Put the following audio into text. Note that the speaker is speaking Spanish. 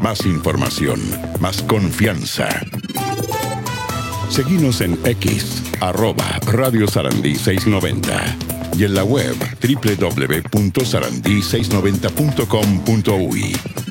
Más información, más confianza. Seguinos en X, @Radio Sarandí 690 y en la web www.sarandí690.com.uy.